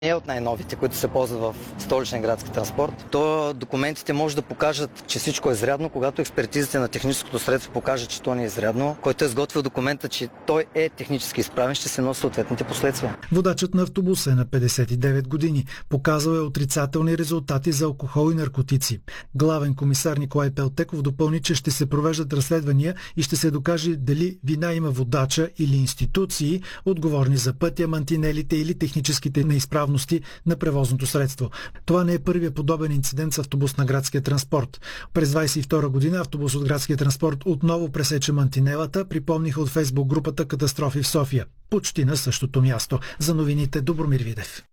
е от най-новите, които се ползват в столичен градски транспорт. То документите може да покажат, че всичко е изрядно, когато експертизите на техническото средство покажат, че то не е изрядно. Който е изготвил документа, че той е технически изправен, ще се носи съответните последствия. Водачът на автобуса е на 59 години. Показал е отрицателни резултати за алкохол и наркотици. Главен комисар Николай Пелтеков допълни, че ще се провеждат разследвания и ще се докаже дали вина има водача или институции, отговорни за пътя, мантинелите или техническите неизправности на превозното средство. Това не е първият подобен инцидент с автобус на градския транспорт. През 22 година автобус от градския транспорт отново пресече мантинелата, припомниха от Фейсбук групата Катастрофи в София. Почти на същото място. За новините Добромир Видев.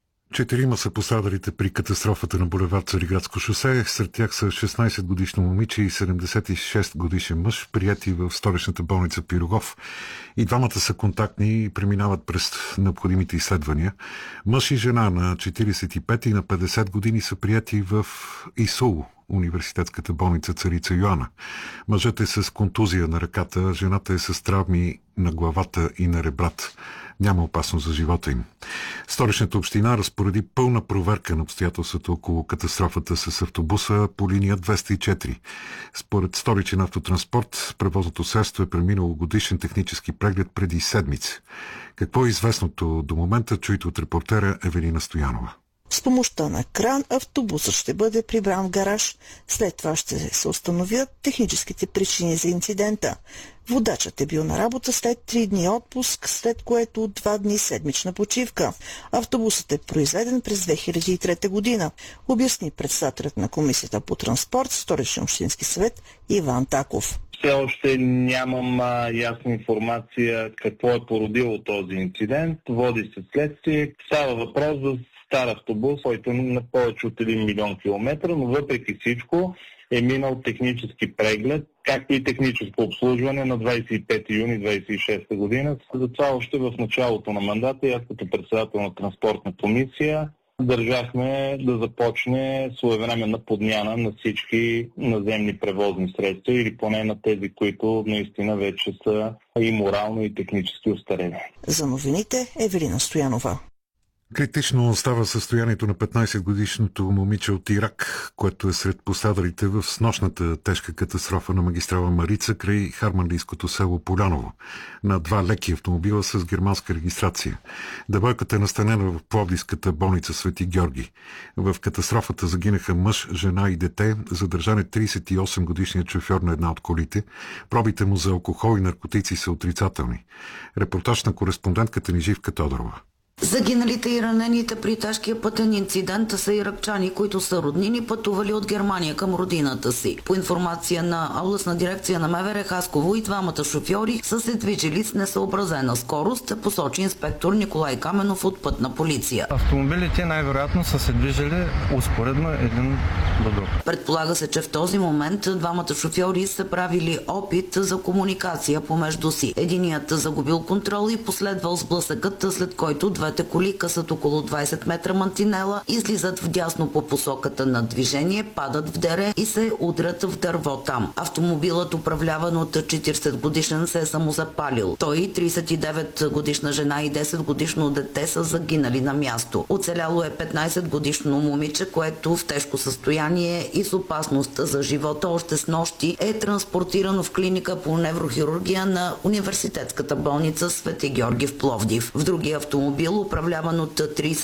4 са пострадалите при катастрофата на булевард Цариградско шосе. Сред тях са 16-годишно момиче и 76-годишен мъж, прияти в столичната болница Пирогов. И двамата са контактни и преминават през необходимите изследвания. Мъж и жена на 45 и на 50 години са прияти в ИСУЛ, университетската болница Царица Йоана. Мъжът е с контузия на ръката, жената е с травми на главата и на ребрата. Няма опасност за живота им. Столичната община разпореди пълна проверка на обстоятелствата около катастрофата с автобуса по линия 204. Според Столичен автотранспорт, превозното средство е преминало годишен технически преглед преди седмица. Какво е известното до момента, чуйте от репортера Евелина Стоянова. С помощта на кран автобусът ще бъде прибран в гараж. След това ще се установят техническите причини за инцидента. Водачът е бил на работа след 3 дни отпуск, след което 2 дни седмична почивка. Автобусът е произведен през 2003 година, обясни председателят на Комисията по транспорт, Столичен общински съвет Иван Таков. Все още нямам ясна информация какво е породило този инцидент. Води се следствие. Става въпрос за стар автобус, който е на повече от 1 милион километра, но въпреки всичко е минал технически преглед, както и техническо обслужване на 25 юни 2026 година. Затова още в началото на мандата, аз като председател на транспортна комисия, държахме да започне своевременна подмяна на всички наземни превозни средства или поне на тези, които наистина вече са и морално и технически устарели. За новините Евелина Стоянова. Критично остава състоянието на 15-годишното момиче от Ирак, което е сред пострадалите в снощната тежка катастрофа на магистрала Марица край харманлийското село Поляново на 2 леки автомобила с германска регистрация. Девойката е настанена в Пловдивската болница Свети Георги. В катастрофата загинаха мъж, жена и дете, задържан е 38-годишният шофьор на една от колите. Пробите му за алкохол и наркотици са отрицателни. Репортаж на кореспондентката ни Живка Тодорова. Загиналите и ранените при тежкия пътен инцидент са иракчани, които са роднини, пътували от Германия към родината си. По информация на областна дирекция на МВР Хасково, и двамата шофьори са се движили с несъобразена скорост, посочи инспектор Николай Каменов от Пътна полиция. Автомобилите най-вероятно са се движили успоредно един до друг. Предполага се, че в този момент двамата шофьори са правили опит за комуникация помежду си. Единият загубил контрол и последвал сблъсъкът, след който двете коли късат около 20 метра мантинела, излизат вдясно по посоката на движение, падат в дере и се удрят в дърво там. Автомобилът, управляван от 40-годишен, се е самозапалил. Той, 39-годишна жена и 10-годишно дете са загинали на място. Оцеляло е 15-годишно момиче, което в тежко състояние и с опасност за живота още с нощи е транспортирано в клиника по неврохирургия на университетската болница Свети Георги в Пловдив. В другия автомобил, управляван от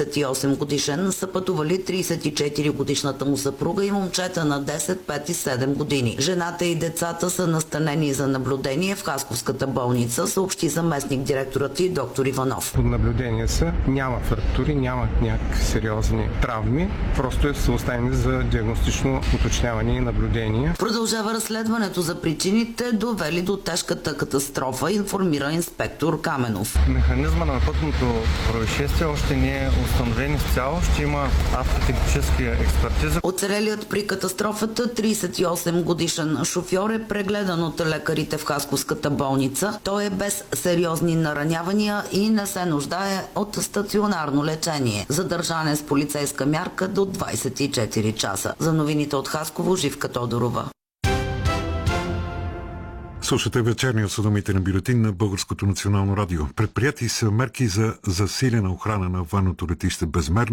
38 годишен, са пътували 34 годишната му съпруга и момчета на 10, 5 и 7 години. Жената и децата са настанени за наблюдение в Хасковската болница, съобщи заместник директорът и доктор Иванов. Под наблюдение са, няма фрактури, няма някакви сериозни травми, просто са оставени за диагностично уточняване и наблюдение. Продължава разследването за причините, довели до тежката катастрофа, информира инспектор Каменов. Механизма на пътното происшествие още не е установен изцяло, ще има автотехнически експертиза. Оцелелият при катастрофата 38 годишен шофьор е прегледан от лекарите в Хасковската болница. Той е без сериозни наранявания и не се нуждае от стационарно лечение. Задържан е с полицейска мярка до 24 часа. За новините от Хасково, Живка Тодорова. Слушате вечерния осведомителен бюлетин на Българското национално радио. Предприяти са мерки за засилена охрана на военното летище Безмер